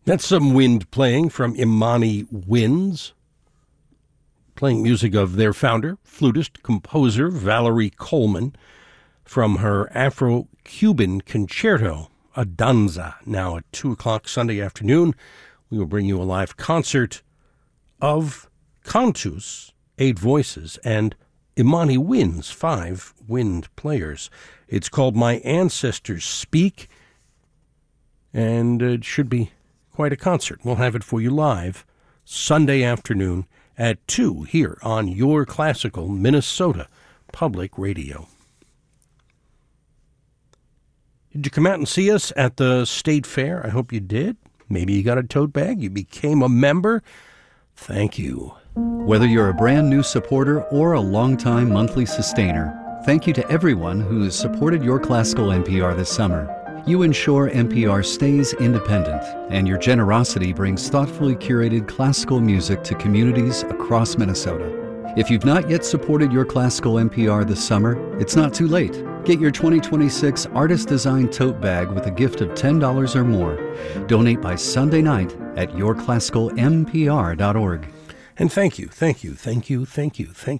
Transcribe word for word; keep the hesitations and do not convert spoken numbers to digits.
That's some wind playing from Imani Winds, playing music of their founder, flutist, composer Valerie Coleman, from her Afro-Cuban concerto, a danza. Now at two o'clock Sunday afternoon, we will bring you a live concert of Cantus, eight voices, and Imani Winds, five wind players. It's called My Ancestors Speak, and it should be quite a concert. We'll have it for you live Sunday afternoon at two here on Your Classical Minnesota Public Radio. Did you come out and see us at the State Fair? I hope you did. Maybe you got a tote bag. You became a member. Thank you. Whether you're a brand new supporter or a longtime monthly sustainer, thank you to everyone who has supported Your Classical N P R this summer. You ensure N P R stays independent, and your generosity brings thoughtfully curated classical music to communities across Minnesota. If you've not yet supported Your Classical N P R this summer, it's not too late. Get your twenty twenty-six Artist Design Tote Bag with a gift of ten dollars or more. Donate by Sunday night at your classical m p r dot org. And thank you, thank you, thank you, thank you, thank you.